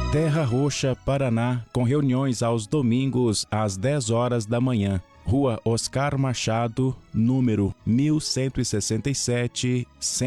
Terra Roxa, Paraná, com reuniões aos domingos às 10 horas da manhã. Rua Oscar Machado, número 1167,